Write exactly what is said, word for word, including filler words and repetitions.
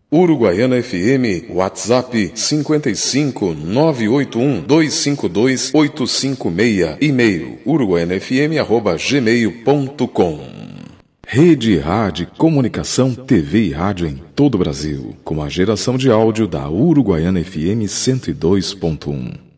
Uruguaiana F M, WhatsApp cinquenta e cinco, nove oito um, dois cinco dois, oito cinco seis, e-mail uruguaianafm arroba gmail ponto com. Rede Rádio Comunicação, T V e rádio em todo o Brasil, com a geração de áudio da Uruguaiana F M cento e dois ponto um.